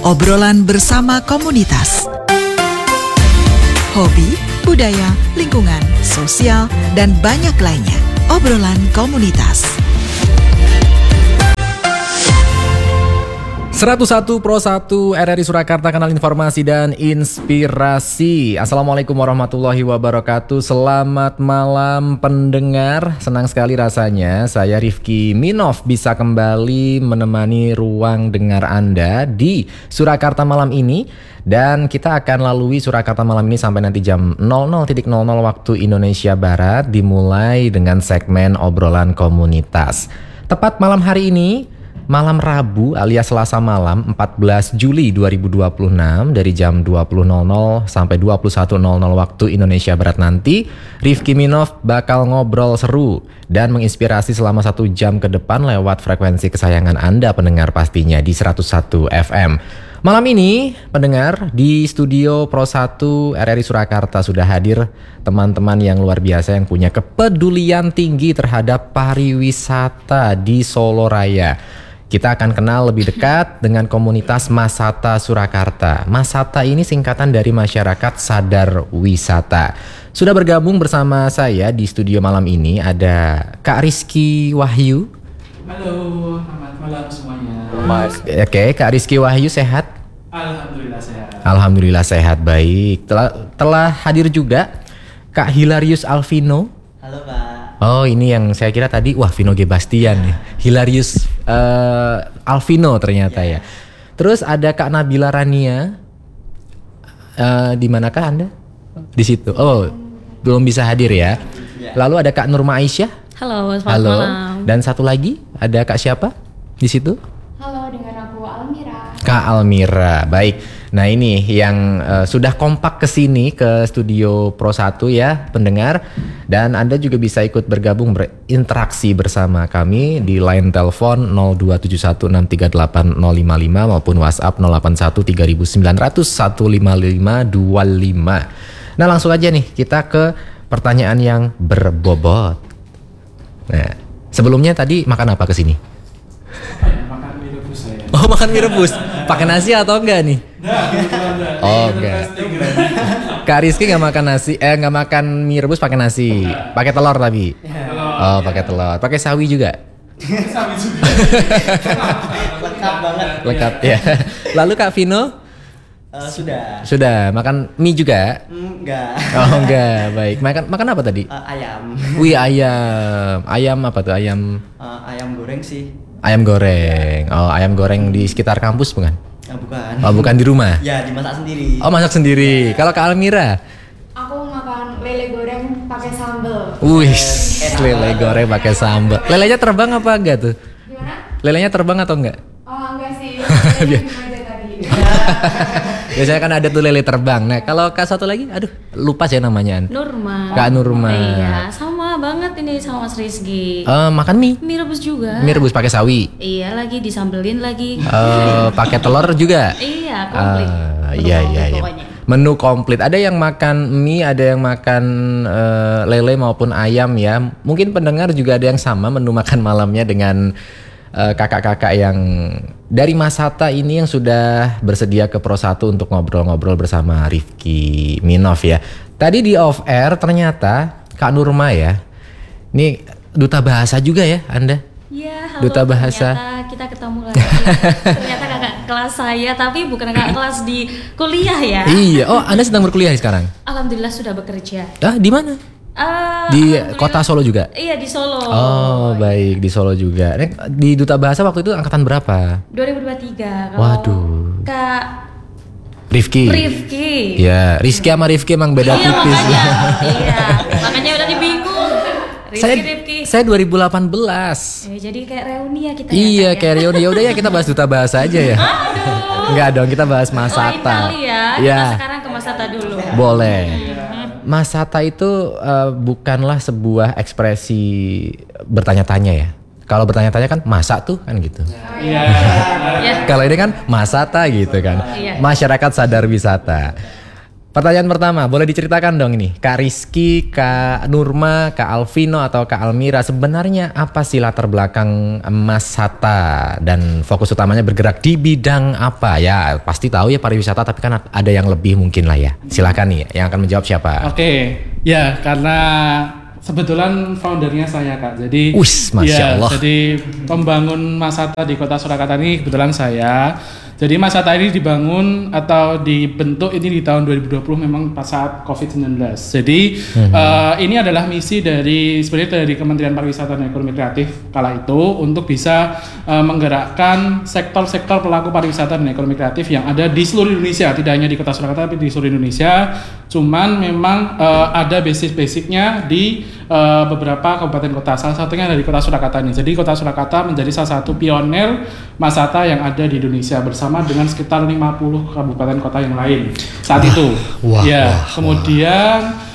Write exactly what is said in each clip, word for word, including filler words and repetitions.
Obrolan bersama komunitas. Hobi, budaya, lingkungan, sosial, dan banyak lainnya. Obrolan komunitas. seratus satu Pro satu R R I Surakarta, kanal informasi dan inspirasi. Assalamualaikum warahmatullahi wabarakatuh. Selamat malam pendengar. Senang sekali rasanya saya Rifki Minov bisa kembali menemani ruang dengar Anda di Surakarta malam ini. Dan kita akan lalui Surakarta malam ini sampai nanti jam nol nol nol nol waktu Indonesia Barat, dimulai dengan segmen obrolan komunitas. Tepat malam hari ini, malam Rabu alias Selasa malam empat belas Juli dua ribu dua puluh enam, dari jam dua puluh nol nol sampai dua puluh satu nol nol waktu Indonesia Barat nanti, Rifki Minov bakal ngobrol seru dan menginspirasi selama satu jam ke depan lewat frekuensi kesayangan Anda pendengar pastinya di seratus satu F M. Malam ini pendengar, di studio Pro satu R R I Surakarta sudah hadir teman-teman yang luar biasa yang punya kepedulian tinggi terhadap pariwisata di Solo Raya. Kita akan kenal lebih dekat dengan komunitas Masata Surakarta. Masata ini singkatan dari Masyarakat Sadar Wisata. Sudah bergabung bersama saya di studio malam ini ada Kak Rizky Wahyu. Halo, selamat malam semuanya. Mas, oke, Kak Rizky Wahyu sehat? Alhamdulillah sehat. Alhamdulillah sehat, baik. Telah, telah hadir juga Kak Hilarius Alvino. Halo Pak. Oh, ini yang saya kira tadi, wah Vino G. Bastian nih. Hilarius uh, Alvino ternyata yeah. ya. Terus ada Kak Nabila Rania. Uh, di manakah Anda? Di situ. Oh, belum bisa hadir ya. Yeah. Lalu ada Kak Nurma Aisyah. Halo, selamat Halo. malam. Dan satu lagi, ada Kak siapa di situ? Halo, dengan aku Almira. Kak Almira, baik. Nah ini yang uh, sudah kompak ke sini ke studio Pro satu ya pendengar. Dan Anda juga bisa ikut bergabung berinteraksi bersama kami di line telepon nol dua tujuh satu enam tiga delapan nol lima lima maupun WhatsApp nol delapan satu tiga sembilan nol nol satu lima lima dua lima. Nah langsung aja nih kita ke pertanyaan yang berbobot. Nah sebelumnya tadi makan apa ke sini? Makan mie rebus saya. Oh, makan mie rebus. Pakai nasi atau enggak nih? Nah, Oh, enggak. Kak Rizky nggak makan nasi, eh nggak makan mie rebus pakai nasi, pakai telur tapi. Oh, pakai telur, pakai sawi juga. Sawi juga. Lengkap banget. Lengkap ya. Lalu Kak Vino? Uh, sudah. Sudah makan mie juga? Mm, enggak. Oh enggak, baik. Makan makan apa tadi? Uh, ayam. Wih ayam, ayam apa tuh ayam? Uh, ayam goreng sih. Ayam goreng. Oh ayam goreng di sekitar kampus bukan? Uh, bukan. Oh bukan di rumah? Ya dimasak sendiri. Oh masak sendiri. Kalau Kak Almira? Aku makan lele goreng pakai sambal. Wih, lele goreng pakai sambal. Lelenya terbang apa enggak tuh? Gimana? Lelenya terbang atau enggak? Oh enggak sih. Lele gimana aja tadi. Biasanya kan ada tuh lele terbang. Nah, kalau Kak satu lagi, aduh, lupa saya namanya. Nurma. Kak Nurma. Iya, sama banget ini sama Mas Rizky. Uh, makan mie? Mie rebus juga. Mie rebus pakai sawi. Iya, lagi disambelin lagi. Uh, pakai telur juga? Iya, komplit. Uh, Menu iya komplit iya iya. pokoknya. Menu komplit. Ada yang makan mie, ada yang makan uh, lele maupun ayam ya. Mungkin pendengar juga ada yang sama menu makan malamnya dengan uh, kakak-kakak yang dari Masata ini yang sudah bersedia ke Pro satu untuk ngobrol-ngobrol bersama Rifki Minov ya. Tadi di off air ternyata Kak Nurma ya. Ini duta bahasa juga ya Anda? Iya, halo. Duta bahasa. Ternyata kita ketemu lagi. Ternyata kakak kelas saya, tapi bukan kakak kelas di kuliah ya. Iya. Oh, Anda sedang berkuliah sekarang? Alhamdulillah sudah bekerja. Ah, di mana? Uh, Di kota Solo juga? Iya, di Solo. Oh, baik, di Solo juga. Nek, di Duta Bahasa waktu itu angkatan berapa? dua ribu dua puluh tiga. Kalau Waduh. Kak Rifki. Rifki. Ya, Rizky sama Rifki emang beda Iya, tipis. makanya. Iya, makanya udah dibingung. Rifki, Saya Rifki. saya dua ribu delapan belas. Eh, jadi kayak reuni ya kita. Iya, ya, kayak reuni. Ya udah ya kita bahas Duta Bahasa aja ya. Aduh. Enggak dong, kita bahas Lain Masata. kali ya. Ya, Kita sekarang ke Masata dulu. boleh. Masata itu uh, bukanlah sebuah ekspresi bertanya-tanya ya. Kalau bertanya-tanya kan masa tuh kan gitu. Iya. Ya. Kalau ini kan Masata gitu kan. Iya. Masyarakat Sadar Wisata. Pertanyaan pertama, boleh diceritakan dong ini, Kak Rizky, Kak Nurma, Kak Alvino atau Kak Almira, sebenarnya apa sih latar belakang Mas Hatta dan fokus utamanya bergerak di bidang apa? Ya pasti tahu ya pariwisata, tapi kan ada yang lebih mungkin lah ya. Silakan nih, yang akan menjawab siapa? Oke, ya karena kebetulan foundernya saya Kak, jadi Ush, Masya ya, Allah. jadi pembangun Mas Hatta di Kota Surakarta ini kebetulan saya. Jadi Mas Hatta ini dibangun atau dibentuk ini di tahun dua ribu dua puluh memang pas saat covid sembilan belas. Jadi hmm. uh, ini adalah misi dari sebenarnya dari Kementerian Pariwisata dan Ekonomi Kreatif kala itu untuk bisa uh, menggerakkan sektor-sektor pelaku pariwisata dan ekonomi kreatif yang ada di seluruh Indonesia, tidak hanya di Kota Surakarta tapi di seluruh Indonesia. Cuman memang uh, ada basic-basicnya di uh, beberapa kabupaten kota. Salah satunya dari Kota Surakarta ini. Jadi Kota Surakarta menjadi salah satu pionir Mas Hatta yang ada di Indonesia bersama dengan sekitar lima puluh kabupaten kota yang lain saat wah, itu. Wah, ya, wah, kemudian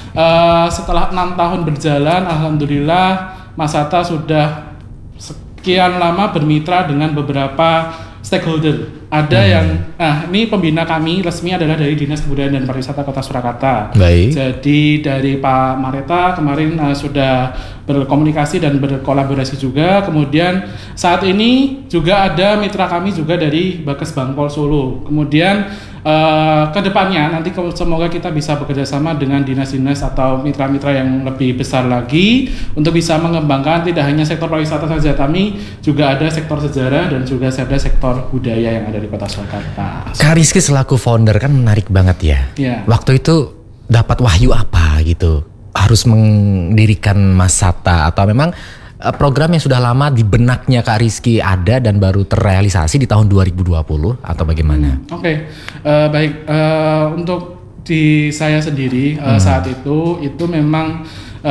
uh, setelah enam tahun berjalan, alhamdulillah Mas Hatta sudah sekian lama bermitra dengan beberapa stakeholder. Ada hmm. yang, nah ini pembina kami resmi adalah dari Dinas Kebudayaan dan Pariwisata Kota Surakarta. Baik. Jadi dari Pak Mareta kemarin uh, sudah berkomunikasi dan berkolaborasi juga. Kemudian saat ini juga ada mitra kami juga dari Bakes Bangpol Solo. Kemudian uh, ke depannya nanti semoga kita bisa bekerja sama dengan dinas-dinas atau mitra-mitra yang lebih besar lagi untuk bisa mengembangkan tidak hanya sektor pariwisata saja, kami juga ada sektor sejarah dan juga ada sektor budaya yang ada di Kota Surakarta. Kak Rizky selaku founder kan menarik banget ya. Ya. Waktu itu dapat wahyu apa gitu? Harus mendirikan Mas Hatta atau memang uh, program yang sudah lama di benaknya Kak Rizky ada dan baru terrealisasi di tahun dua ribu dua puluh atau bagaimana? Hmm, Oke, okay. uh, baik uh, untuk di saya sendiri uh, hmm. saat itu itu memang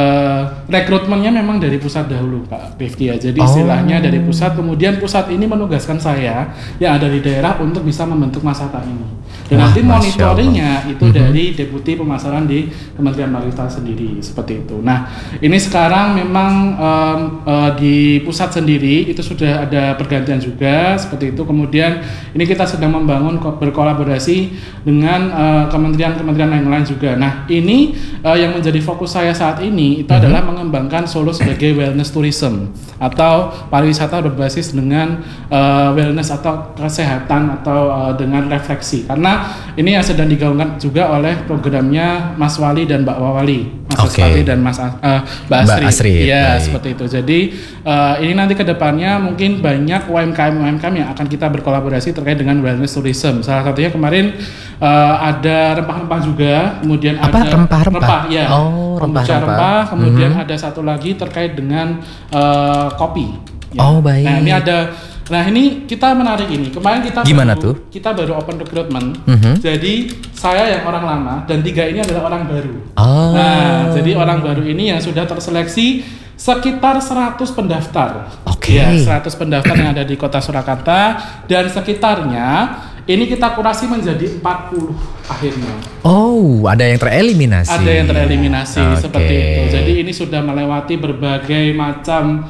Uh, rekrutmennya memang dari pusat dahulu Pak Rifki ya. Jadi oh. istilahnya dari pusat, kemudian pusat ini menugaskan saya yang ada di daerah untuk bisa membentuk Mas Hatta ini. Dan Wah, nanti monitoringnya itu mm-hmm. dari Deputi Pemasaran di Kementerian Pariwisata sendiri seperti itu. Nah ini sekarang memang um, uh, di pusat sendiri itu sudah ada pergantian juga seperti itu. Kemudian ini kita sedang membangun berkolaborasi dengan uh, kementerian-kementerian yang lain juga. Nah ini uh, yang menjadi fokus saya saat ini itu mm-hmm. adalah mengembangkan Solo sebagai wellness tourism atau pariwisata berbasis dengan uh, wellness atau kesehatan atau uh, dengan refleksi, karena ini yang sedang digaungkan juga oleh programnya Mas Wali dan Mbak Wali, Mas okay. Aswati dan Mas uh, Mbak Asri, Mbak Asri ya baik. Seperti itu. Jadi uh, ini nanti kedepannya mungkin banyak U M K M U M K M yang akan kita berkolaborasi terkait dengan wellness tourism. Salah satunya kemarin uh, ada rempah-rempah juga, kemudian apa ada rempah-rempah? rempah, ya. Oh, rempah-rempah. Kemudian mm-hmm. ada satu lagi terkait dengan uh, kopi. Ya. Oh baik. Nah ini ada, nah ini kita menarik ini. Kemarin kita gimana baru, tuh? Kita baru open recruitment. Mm-hmm. Jadi saya yang orang lama dan tiga ini adalah orang baru. Oh. Nah jadi orang baru ini yang sudah terseleksi sekitar seratus pendaftar. Oke. Okay. Ya, seratus pendaftar yang ada di Kota Surakarta dan sekitarnya. Ini kita kurasi menjadi empat puluh akhirnya. Oh, ada yang tereliminasi. Ada yang tereliminasi okay. seperti itu. Jadi ini sudah melewati berbagai macam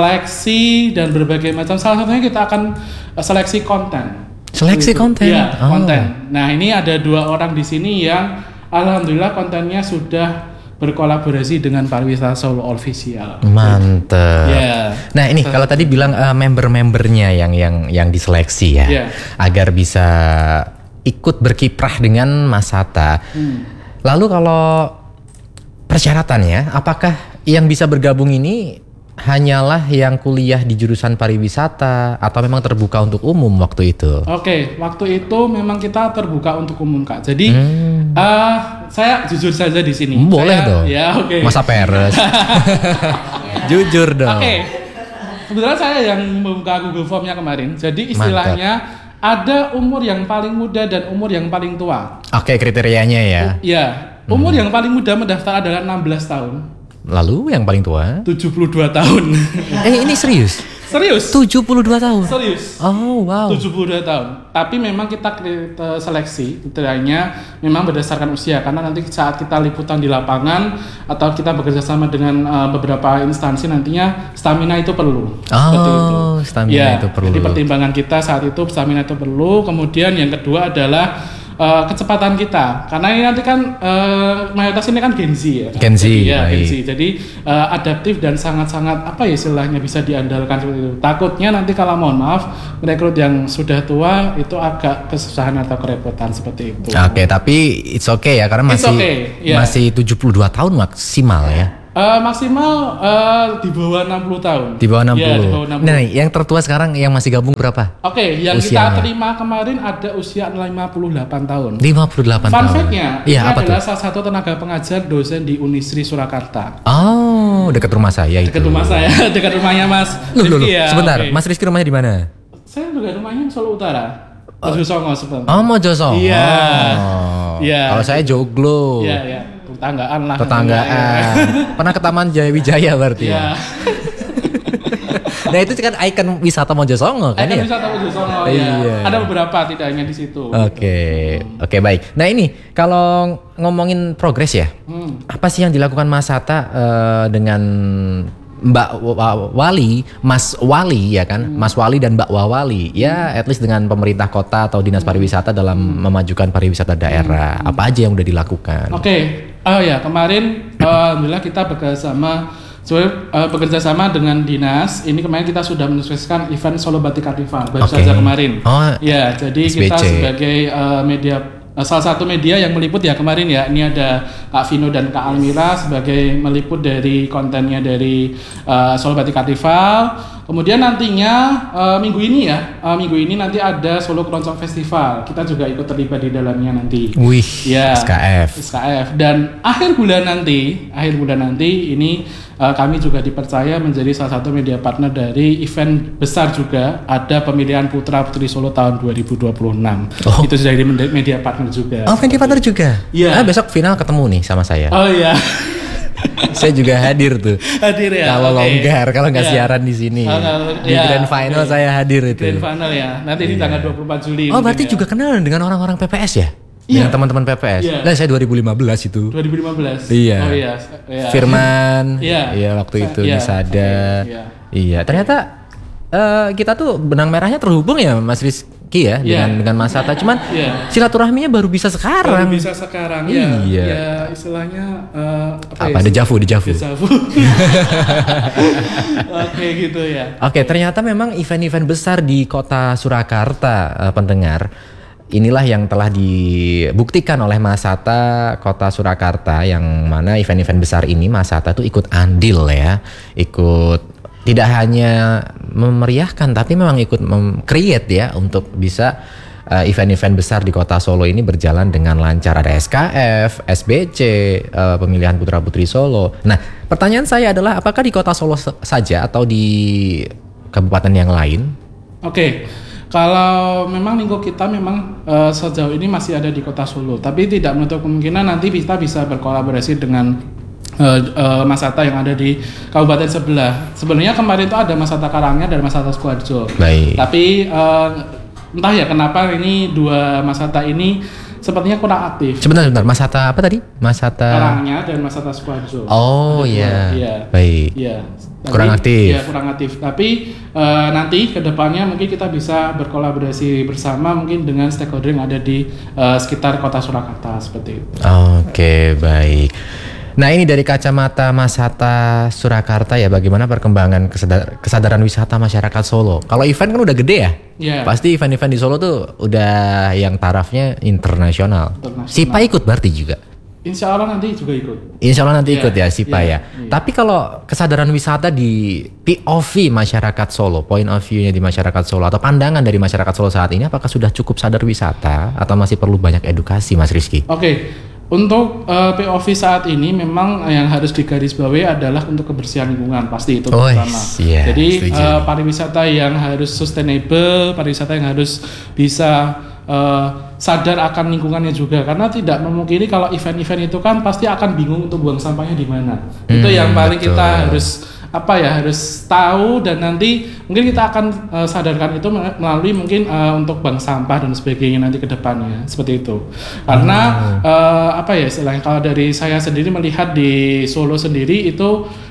seleksi dan berbagai macam, salah satunya kita akan seleksi konten. Seleksi itu. konten. Iya, oh. konten. Nah, ini ada dua orang di sini yang alhamdulillah kontennya sudah berkolaborasi dengan Pariwisata Solo Official. Mantep. Yeah. Nah ini kalau tadi bilang uh, member-membernya yang yang yang diseleksi ya, yeah. agar bisa ikut berkiprah dengan Mas Hatta. Hmm. Lalu kalau persyaratannya, apakah yang bisa bergabung ini hanyalah yang kuliah di jurusan pariwisata atau memang terbuka untuk umum waktu itu? Oke, okay, waktu itu memang kita terbuka untuk umum Kak. Jadi hmm. uh, saya jujur saja di sini. Boleh saya, dong. Ya oke. Okay. Masa peres. Jujur dong. Oke. Okay. Kebetulan saya yang membuka Google Form-nya kemarin. Jadi istilahnya Mantap. Ada umur yang paling muda dan umur yang paling tua. Oke, okay, kriterianya ya. Iya. Uh, umur hmm. yang paling muda mendaftar adalah enam belas tahun. Lalu yang paling tua? tujuh puluh dua tahun. Eh ini serius? Serius. tujuh puluh dua tahun? Serius. Oh wow. tujuh puluh dua tahun. Tapi memang kita seleksi kriterianya memang berdasarkan usia. Karena nanti saat kita liputan di lapangan atau kita bekerja sama dengan uh, beberapa instansi nantinya stamina itu perlu. Oh, seperti itu. Stamina ya, itu perlu. Jadi pertimbangan kita saat itu stamina itu perlu. Kemudian yang kedua adalah uh, kecepatan kita. Karena ini nanti kan uh, mayoritas ini kan Gen Z ya. Gen Z, Jadi, ya, Gen baik. Z. Jadi uh, adaptif dan sangat-sangat apa ya istilahnya bisa diandalkan seperti itu. Takutnya nanti kalau mohon maaf merekrut yang sudah tua itu agak kesusahan atau kerepotan seperti itu. Oke, tapi it's okay ya karena It's masih okay, yeah. masih tujuh puluh dua tahun maksimal ya. Uh, maksimal uh, di bawah enam puluh tahun. Di bawah enam puluh. Ya, di bawah enam puluh. Nah, yang tertua sekarang yang masih gabung berapa? Oke, yang Usianya. kita terima kemarin ada usia lima puluh delapan tahun. lima puluh delapan Fun tahun. fact-nya, Iya, ini apa adalah tuh? salah satu tenaga pengajar dosen di Unisri Surakarta. Oh, dekat rumah saya itu. Dekat rumah saya, dekat rumahnya Mas Loh, loh, loh. Rizky ya. Sebentar, Oke. Mas Rizky rumahnya di mana? Saya juga rumahnya Solo Utara. Mojosongo Songo sebenarnya. Oh, Mojosongo. Iya. Oh. Iya. Kalau saya Joglo. Iya, iya. Tetanggaan lah. Tetanggaan. Pernah ke Taman Jaya Wijaya berarti Iya. ya? Nah itu kan ikon wisata Mojosongo kan Ada ya? wisata Mojosongo Iya. ya. Ada beberapa tidak hanya di situ. Oke, oke baik. Nah ini kalau ngomongin progres ya, Hmm. apa sih yang dilakukan Mas Hatta eh, dengan Mbak Wa- Wali, Mas Wali ya kan, Mas Wali dan Mbak Wawali, ya at least dengan pemerintah kota atau dinas pariwisata dalam memajukan pariwisata daerah, apa aja yang udah dilakukan? Oke, oh ya kemarin uh, alhamdulillah kita bekerjasama sebenarnya uh, bekerja sama dengan dinas. Ini kemarin kita sudah menyukseskan event Solo Batik Carnival baru Oke. saja kemarin. Oh, ya, jadi S B C. kita sebagai uh, media uh, salah satu media yang meliput ya kemarin ya. Ini ada Kak Vino dan Kak Almira sebagai meliput dari kontennya dari uh, Solo Batik Carnival. Kemudian nantinya uh, minggu ini ya, uh, minggu ini nanti ada Solo Keroncong Festival. Kita juga ikut terlibat di dalamnya nanti. Wih, Ya. S K F. S K F dan akhir bulan nanti, akhir bulan nanti ini uh, kami juga dipercaya menjadi salah satu media partner dari event besar juga, ada pemilihan Putra Putri Solo tahun dua ribu dua puluh enam. Oh. Itu sudah jadi mende- media partner juga. Oh, media partner juga? Iya. Ah, besok final ketemu nih sama saya. Oh iya. Saya juga hadir tuh. Hadir ya. Kalau Oke. longgar, kalau nggak Iya. siaran di sini. Oh, kalau- Di iya, grand final oke. saya hadir itu. Grand final ya. Nanti di Iya. tanggal dua puluh empat Juli. Oh, mungkin berarti ya. juga kenal dengan orang-orang P P S ya? Iya. Dengan teman-teman P P S. Iya. Nah, saya dua ribu lima belas itu. dua ribu lima belas. Iya. Oh iya. Iya. Firman. Iya. Iya, waktu Sa- itu iya. di Sada. Iya. Iya, ternyata eh, kita tuh benang merahnya terhubung ya Mas Rizky ya Iya. dengan dengan Mas Hatta. Cuman Iya. silaturahminya baru bisa sekarang. Baru bisa sekarang ya. Iya. Ya istilahnya uh, Apa, ya, dejavu, dejavu. Dejavu. Oke gitu ya. Oke, ternyata memang event-event besar di kota Surakarta, eh, pendengar. Inilah yang telah dibuktikan oleh Mas Hatta Kota Surakarta, yang mana event-event besar ini Mas Hatta tuh ikut andil ya, ikut tidak hanya memeriahkan tapi memang ikut mem-create ya untuk bisa uh, event-event besar di kota Solo ini berjalan dengan lancar. Ada S K F, S B C, uh, pemilihan Putra Putri Solo. Nah, pertanyaan saya adalah apakah di kota Solo se- saja atau di kabupaten yang lain? Oke. Kalau memang lingkup kita memang uh, sejauh ini masih ada di kota Solo, tapi tidak menutup kemungkinan nanti kita bisa berkolaborasi dengan uh, uh, Mas Hatta yang ada di kabupaten sebelah. Sebenarnya kemarin itu ada Mas Hatta Karangnya dan Mas Hatta Sukoharjo. Baik. Tapi uh, entah ya kenapa ini dua Mas Hatta ini sepertinya kurang aktif. Sebentar, sebentar. Mas Hatta apa tadi? Mas Hatta. Karangnya dan Mas Hatta Sukoharjo. Oh Ada dua, iya. Iya. Baik. Iya. Kurang Tapi- aktif. Iya, kurang aktif. Tapi eh, nanti kedepannya mungkin kita bisa berkolaborasi bersama mungkin dengan stakeholder yang ada di eh, sekitar kota Surakarta seperti itu. Oke, baik. Nah, ini dari kacamata Mas Hatta Surakarta ya, bagaimana perkembangan kesadar- kesadaran wisata masyarakat Solo? Kalau event kan udah gede ya? Iya. Pasti event-event di Solo tuh udah yang tarafnya internasional. Internasional. Sipa ikut berarti juga? Insya Allah nanti juga ikut. Insya Allah nanti Iya, ikut ya Sipa iya, ya. iya. Tapi kalau kesadaran wisata di P O V masyarakat Solo, point of view-nya di masyarakat Solo atau pandangan dari masyarakat Solo saat ini, apakah sudah cukup sadar wisata atau masih perlu banyak edukasi, Mas Rizky? Oke. Untuk eh, P O V saat ini memang yang harus digarisbawahi adalah untuk kebersihan lingkungan, pasti itu Oh, pertama. iya, Jadi setuju. eh, pariwisata yang harus sustainable, pariwisata yang harus bisa eh, sadar akan lingkungannya juga, karena tidak memungkiri kalau event-event itu kan pasti akan bingung untuk buang sampahnya di mana. Itu Hmm, yang paling betul. kita harus apa ya harus tahu, dan nanti mungkin kita akan eh, sadarkan itu melalui mungkin eh, untuk bank sampah dan sebagainya nanti ke depannya seperti itu. Karena eh, apa ya istilahnya, kalau dari saya sendiri melihat di Solo sendiri itu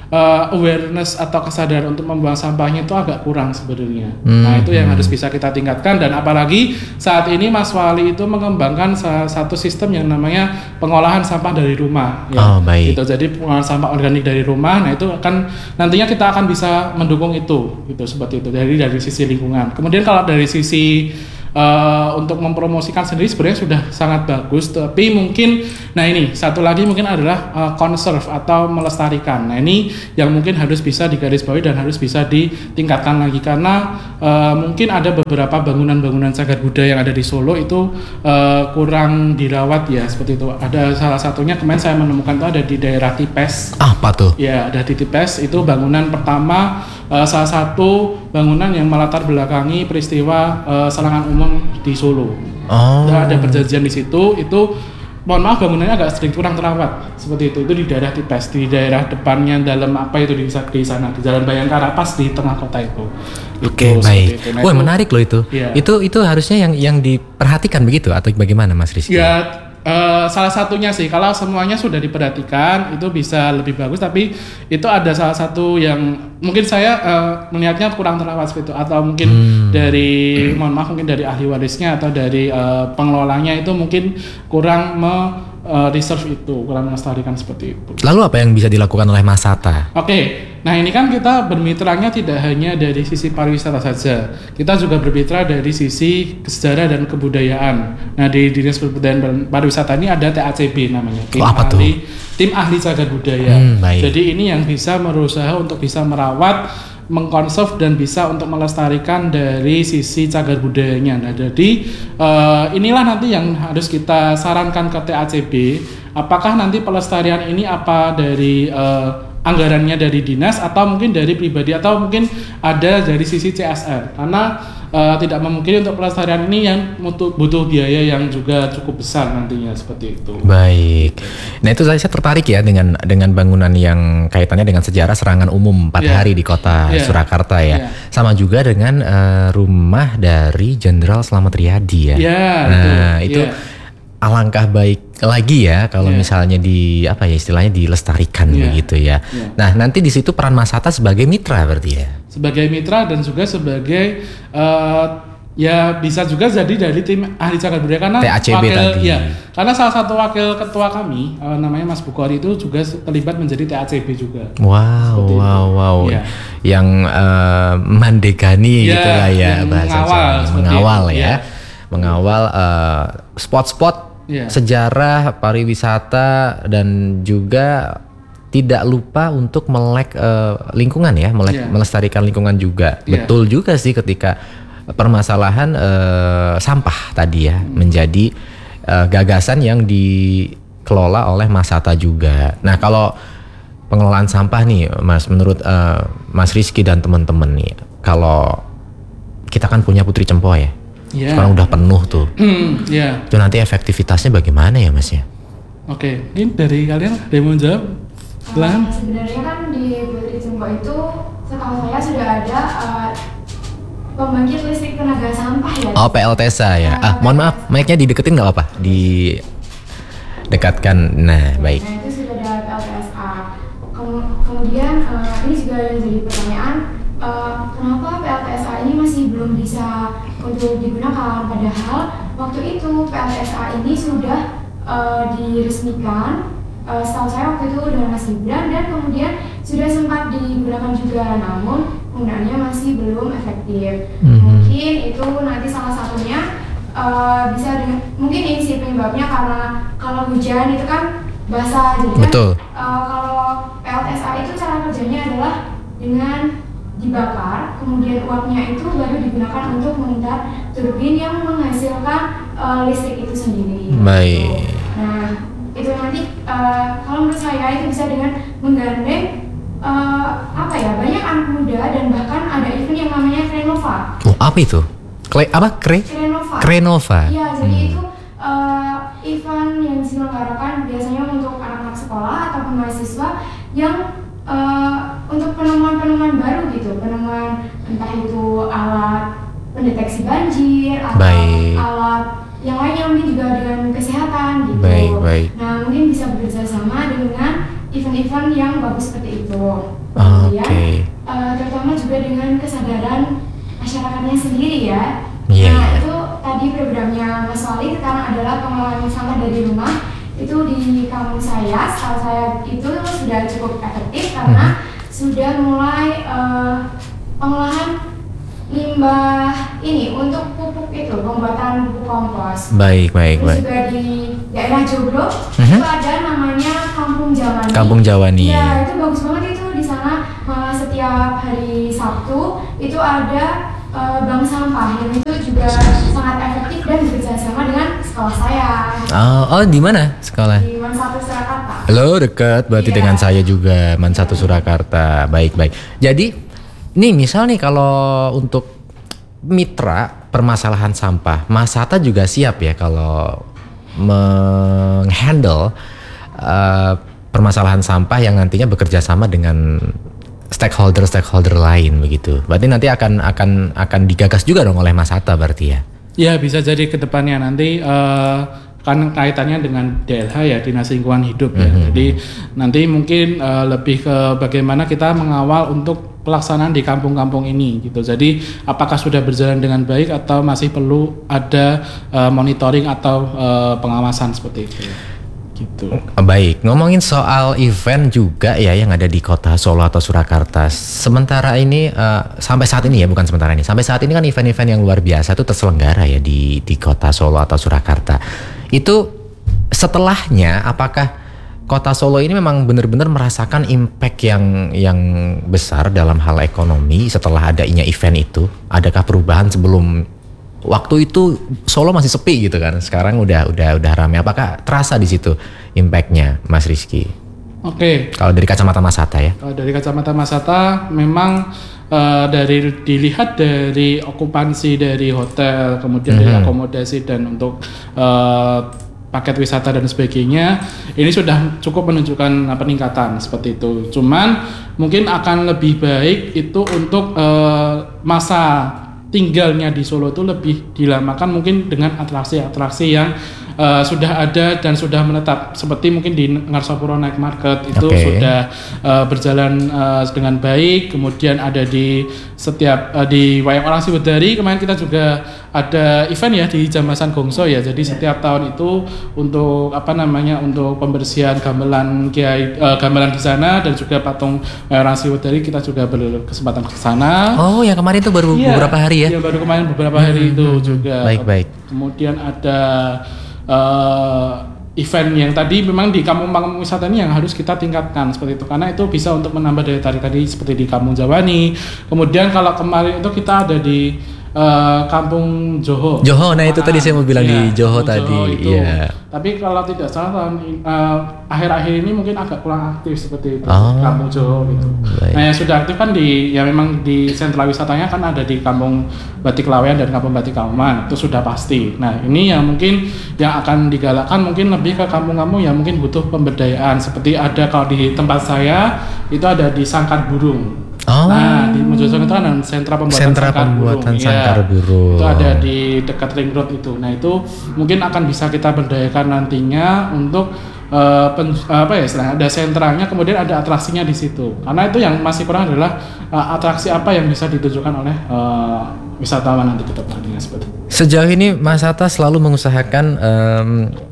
uh, awareness atau kesadaran untuk membuang sampahnya itu agak kurang sebenarnya. Hmm. Nah itu yang harus bisa kita tingkatkan, dan apalagi saat ini Mas Wali itu mengembangkan salah satu sistem yang namanya pengolahan sampah dari rumah. Ya. Oh, baik. Gitu. Jadi pengolahan sampah organik dari rumah, nah itu akan nantinya kita akan bisa mendukung itu, gitu seperti itu dari dari sisi lingkungan. Kemudian kalau dari sisi Uh, untuk mempromosikan sendiri sebenarnya sudah sangat bagus, tapi mungkin nah ini satu lagi mungkin adalah uh, conserve atau melestarikan. Nah ini yang mungkin harus bisa digarisbawahi dan harus bisa ditingkatkan lagi, karena uh, mungkin ada beberapa bangunan-bangunan cagar budaya yang ada di Solo itu uh, kurang dirawat ya, seperti itu. Ada salah satunya kemarin saya menemukan itu ada di daerah Tipes. Apa tuh? Ya, ada di Tipes, itu bangunan pertama, uh, salah satu bangunan yang melatar belakangi peristiwa uh, serangan umum di Solo. Oh. Nah, ada perjanjian di situ. Itu mohon maaf bangunannya agak sering kurang terawat seperti itu. Itu di daerah Tipes, di daerah depannya dalam apa itu di, di sana di Jalan Bayangkara, pas di tengah kota itu. Oke, Itu, baik. nah, Wah, itu- menarik loh itu. Iya. Itu itu harusnya yang yang diperhatikan begitu atau bagaimana Mas Rizky? Ya, eh, salah satunya sih, kalau semuanya sudah diperhatikan itu bisa lebih bagus, tapi itu ada salah satu yang mungkin saya eh, melihatnya kurang terawat seperti itu, atau mungkin Hmm. dari mohon maaf mungkin dari ahli warisnya atau dari eh, pengelolanya itu mungkin kurang me eh, reserve itu, kurang melestarikan seperti itu. Lalu apa yang bisa dilakukan oleh Mas Hatta? Oke, nah ini kan kita bermitranya tidak hanya dari sisi pariwisata saja, kita juga bermitra dari sisi sejarah dan kebudayaan. Nah di Dinas Kebudayaan dan Pariwisata ini ada T A C B namanya, tim Oh, apa tuh? ahli tim ahli cagar budaya. Hmm, baik. Jadi ini yang bisa berusaha untuk bisa merawat, mengkonserv dan bisa untuk melestarikan dari sisi cagar budayanya. Nah, jadi eh, inilah nanti yang harus kita sarankan ke T A C B. Apakah nanti pelestarian ini apa dari eh, anggarannya dari dinas atau mungkin dari pribadi atau mungkin ada dari sisi C S R, karena uh, tidak memungkiri untuk pelestarian ini yang butuh, butuh biaya yang juga cukup besar nantinya seperti itu. Baik. Nah itu saya, saya tertarik ya dengan dengan bangunan yang kaitannya dengan sejarah serangan umum empat Yeah. hari di kota Yeah. Surakarta ya. Yeah. Sama juga dengan eh, rumah dari Jenderal Slamet Riyadi ya. Yeah, nah betul. itu Yeah. alangkah baik lagi ya kalau Yeah. misalnya di apa ya istilahnya dilestarikan Yeah. begitu ya. Yeah. Nah nanti di situ peran Mas Hatta sebagai mitra berarti ya. Sebagai mitra dan juga sebagai uh, ya bisa juga jadi dari tim ahli cagar budaya, karena T A C B wakil tadi. ya karena salah satu wakil ketua kami uh, namanya Mas Bukhari itu juga terlibat menjadi T A C B juga. Wow, Seperti itu. wow, wow. Iya. Yang eh, mandegani Iya, gitu lah ya yang bahasa mengawal, Jawanya. seperti Mengawal itu, ya. iya. Mengawal eh, spot-spot Iya. sejarah, pariwisata dan juga tidak lupa untuk melek eh, lingkungan ya, melek, Iya. melestarikan lingkungan juga. Iya. Betul juga sih ketika permasalahan eh, sampah tadi ya menjadi eh, gagasan yang dikelola oleh Mas Hatta juga. Nah kalau pengelolaan sampah nih Mas, menurut eh, Mas Rizky dan teman-teman nih, kalau kita kan punya Putri Cempo ya, Iya. sekarang udah penuh tuh, Hmm, ya. itu nanti efektivitasnya bagaimana ya Mas ya? Oke, ini dari kalian ada yang mau jawab? Silahkan. Uh, sebenarnya kan di Putri Cempo itu setahu saya sudah ada uh, pembangkit listrik tenaga sampah ya. Oh P L T S A ya. Ah mohon maaf, mic-nya dideketin nggak apa-apa, didekatkan. Nah baik. Nah itu sudah ada P L T S A. Kem- kemudian uh, ini juga yang jadi pertanyaan, uh, kenapa P L T S A ini masih belum bisa untuk digunakan, padahal waktu itu P L T S A ini sudah uh, diresmikan. Uh, setahu saya waktu itu dengan Mas Gibran dan kemudian sudah sempat digunakan juga, namun penggunaannya masih belum efektif. Mhm. Mungkin itu nanti salah satunya uh, bisa dengan, mungkin ini sih penyebabnya karena kalau hujan itu kan basah, jadi kan, Betul. uh, kalau P L T S A itu cara kerjanya adalah dengan dibakar, kemudian uapnya itu baru digunakan untuk memutar turbin yang menghasilkan uh, listrik itu sendiri. Baik. Nah itu nanti uh, kalau menurut saya itu bisa dengan menggandeng uh, apa ya banyak anak muda dan bahkan ada event yang namanya Krenova. Oh apa itu? Kle apa? Kre? Krenova. Krenova. Iya, jadi Hmm. itu uh, event yang diselenggarakan biasanya untuk anak-anak sekolah ataupun mahasiswa yang uh, untuk penemuan-penemuan baru gitu, penemuan entah itu alat pendeteksi banjir atau Baik. alat yang lainnya mungkin juga dengan kesehatan gitu. Baik, baik. Nah mungkin bisa bekerja sama dengan event-event yang bagus seperti itu. Kemudian, Oke. uh, terutama juga dengan kesadaran masyarakatnya sendiri ya. Iya, Nah iya. itu tadi programnya Mas Wali sekarang adalah pengolahan sampah dari rumah. Itu di kampung saya, setahu saya itu sudah cukup efektif karena sudah mulai uh, pengolahan limbah ini untuk pupuk itu, pembuatan pupuk kompos. Baik, baik, Terus baik. juga di daerah Joglo Mhm. itu ada namanya Kampung Jawani. Kampung Jawani. Iya, itu bagus banget itu di sana. Malah setiap hari Sabtu itu ada uh, bank sampah yang itu juga sangat efektif dan bekerja sama dengan sekolah saya Oh, oh di mana sekolah? di Man satu Surakarta. Halo, dekat berarti Iya. dengan saya juga, Man satu Surakarta. Baik, baik. Jadi, nih misal nih kalau untuk mitra permasalahan sampah, Masata juga siap ya kalau menghandle uh, permasalahan sampah yang nantinya bekerja sama dengan stakeholder-stakeholder lain begitu. Berarti nanti akan akan akan digagas juga dong oleh Masata berarti ya. Ya bisa jadi ke depannya nanti uh, kan kaitannya dengan D L H ya, Dinas Lingkungan Hidup ya. Mm-hmm. Jadi nanti mungkin uh, lebih ke bagaimana kita mengawal untuk pelaksanaan di kampung-kampung ini gitu. Jadi apakah sudah berjalan dengan baik atau masih perlu ada uh, monitoring atau uh, pengawasan seperti itu. Gitu. Baik, ngomongin soal event juga ya yang ada di kota Solo atau Surakarta. Sementara ini uh, sampai saat ini ya, bukan sementara ini. Sampai saat ini kan event-event yang luar biasa itu terselenggara ya di di kota Solo atau Surakarta. Itu setelahnya apakah kota Solo ini memang benar-benar merasakan impact yang yang besar dalam hal ekonomi setelah adanya event itu? Adakah perubahan sebelum waktu itu Solo masih sepi gitu kan? Sekarang udah udah udah ramai. Apakah terasa di situ impactnya, Mas Rizky? Oke. Kalau dari kacamata Masata ya? Kalau dari kacamata Masata memang uh, dari dilihat dari okupansi dari hotel, kemudian dari Mhm. akomodasi dan untuk uh, paket wisata dan sebagainya, ini sudah cukup menunjukkan uh, peningkatan seperti itu. Cuman mungkin akan lebih baik itu untuk uh, masa tinggalnya di Solo itu lebih dilamakan mungkin dengan atraksi-atraksi yang uh, sudah ada dan sudah menetap, seperti mungkin di Ngarsopuro Night Market itu Oke. sudah uh, berjalan uh, dengan baik. Kemudian ada di setiap uh, di Wayang Orang Siwedari kemarin kita juga ada event ya di Jamasan Gongso ya. Jadi setiap tahun itu untuk apa namanya untuk pembersihan gamelan Kiai uh, gamelan di sana dan juga patung Wayang Orang Siwedari kita juga berkesempatan ke sana. Oh, yang kemarin itu baru Iya, beberapa hari ya? Iya, baru kemarin beberapa hari itu juga. Baik, baik. Kemudian ada uh, event yang tadi memang di kampung-kampung wisata ini yang harus kita tingkatkan seperti itu, karena itu bisa untuk menambah daya tarik tadi seperti di Kampung Jawani. Kemudian kalau kemarin itu kita ada di uh, Kampung Joho. Joho, nah itu tadi saya mau bilang di Joho Kampung tadi, itu. iya. Tapi kalau tidak salah tahun in- uh, akhir-akhir ini mungkin agak kurang aktif seperti itu, Oh, Kampung Joho gitu. baik. Nah yang sudah aktif kan di ya memang di sentra wisatanya kan ada di Kampung Batik Lawean dan Kampung Batik Kauman, itu sudah pasti. Nah ini yang mungkin yang akan digalakkan mungkin lebih ke kampung-kampung yang mungkin butuh pemberdayaan, seperti ada kalau di tempat saya itu ada di Sangkar Burung. Oh. Nah di Mojokerto itu kan ada sentra pembuatan Sentra sangkar pembuatan burung. sangkar Iya. burung. Itu ada di dekat ring road itu. Nah itu mungkin akan bisa kita berdayakan nantinya untuk uh, pen, apa ya istilahnya ada sentranya, kemudian ada atraksinya di situ. Karena itu yang masih kurang adalah uh, atraksi apa yang bisa ditunjukkan oleh uh, wisatawan nanti ke depannya seperti itu. Sejauh ini Mas Atta selalu mengusahakan em,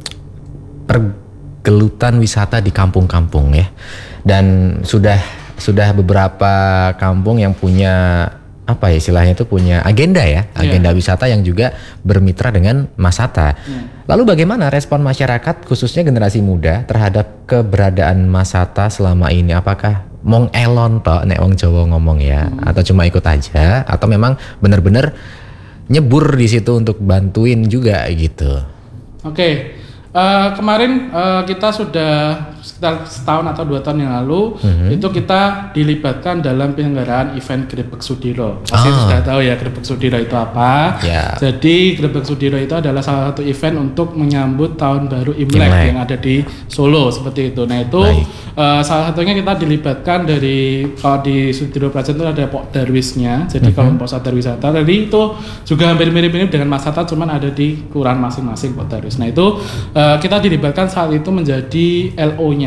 pergelutan wisata di kampung-kampung ya, dan sudah sudah beberapa kampung yang punya apa ya istilahnya itu punya agenda ya, agenda wisata yang juga bermitra dengan Mas Atta. Lalu bagaimana respon masyarakat khususnya generasi muda terhadap keberadaan Mas Atta selama ini? Apakah mong elon tok nek wong Jawa ngomong ya, atau cuma ikut aja, atau memang benar-benar nyebur di situ untuk bantuin juga gitu? Oke, uh, kemarin uh, kita sudah sekitar setahun atau dua tahun yang lalu Mhm. itu kita dilibatkan dalam penyelenggaraan event Grebek Sudiro. Pasti Ah. sudah tahu ya Grebek Sudiro itu apa. Ya. Jadi Grebek Sudiro itu adalah salah satu event untuk menyambut tahun baru Imlek, Imlek. yang ada di Solo seperti itu. Nah itu Baik. uh, salah satunya kita dilibatkan dari kalau di Sudiro Plaza itu ada Pok Darwisnya. Jadi kalau pusat darwisata tadi itu juga hampir mirip-mirip dengan Mas Atta, cuman ada di kelurahan masing-masing Pok Darwis. Nah itu uh, kita dilibatkan saat itu menjadi L O-nya.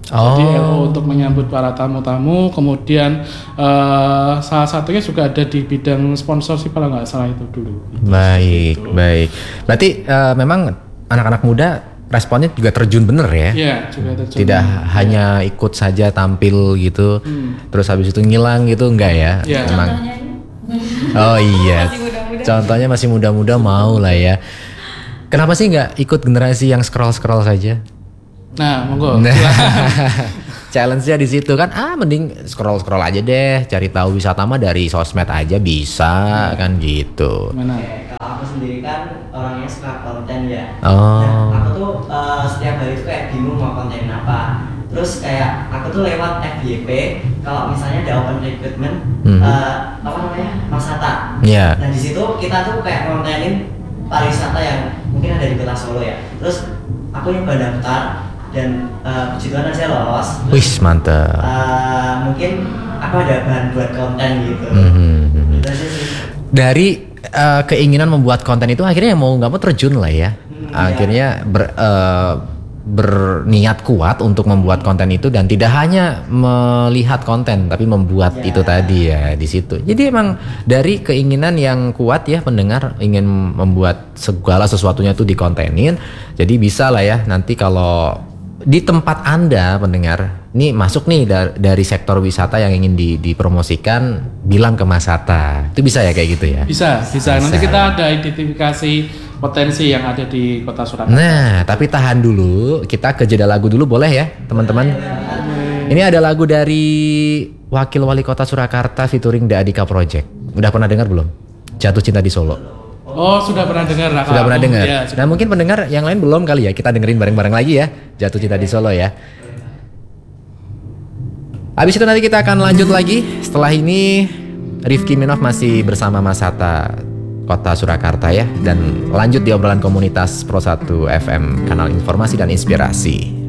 Jadi Oh. L O untuk menyambut para tamu-tamu. Kemudian eh, salah satunya juga ada di bidang sponsorship kalau nggak salah itu dulu. Baik, baik. Berarti eh, memang anak-anak muda responnya juga terjun bener ya? Iya, juga terjun. Tidak hanya ikut saja tampil gitu, terus habis itu ngilang gitu, enggak ya? Iya. Memang. Contohnya ini, Oh iya. Masih muda-muda. Contohnya masih muda-muda mau lah ya. Kenapa sih nggak ikut generasi yang scroll-scroll saja? Nah, monggo. Nah, challenge-nya di situ kan, ah mending scroll-scroll aja deh, cari tahu wisata mah dari sosmed aja bisa kan gitu. Gimana? Kalau aku sendiri kan orangnya suka konten ya. Oh. Nah, aku tuh eh, setiap hari tuh kayak bingung mau konten apa. Terus kayak aku tuh lewat F Y P, kalau misalnya ada open recruitment, Mhm. eh, apa namanya, Masata. Iya. Nah di situ kita tuh kayak kontenin pariwisata yang mungkin ada di kota Solo ya. Terus aku nyoba daftar dan uh, puji Tuhan aja lolos. Wih mantep. Uh, mungkin aku ada bahan buat konten gitu. Mhm. Gitu aja sih. Dari eh, keinginan membuat konten itu akhirnya mau nggak mau terjun lah ya. Hmm, Akhirnya ber, eh, berniat kuat untuk membuat konten itu dan tidak hanya melihat konten tapi membuat Ya. itu tadi ya di situ. Jadi emang dari keinginan yang kuat ya pendengar ingin membuat segala sesuatunya tuh dikontenin. Jadi bisa lah ya nanti kalau di tempat Anda pendengar, nih masuk nih dari, dari sektor wisata yang ingin di, dipromosikan, bilang ke Mas Hatta. Itu bisa ya kayak gitu ya? Bisa, bisa. Nanti Bisa. kita ada identifikasi potensi yang ada di Kota Surakarta. Nah, tapi tahan dulu, kita ke jeda lagu dulu boleh ya teman-teman? Ini ada lagu dari Wakil Wali Kota Surakarta featuring The Adika Project. Udah pernah dengar belum? Jatuh Cinta di Solo. Oh, sudah pernah dengar Raka? Sudah pernah Oh, dengar? ya, sudah. Nah mungkin pendengar yang lain belum kali ya. Kita dengerin bareng-bareng lagi ya. Jatuh Cinta di Solo ya. Habis itu nanti kita akan lanjut lagi. Setelah ini Rifki Minov masih bersama Mas Hatta Kota Surakarta ya. Dan lanjut di obrolan komunitas Pro satu F M, kanal informasi dan inspirasi.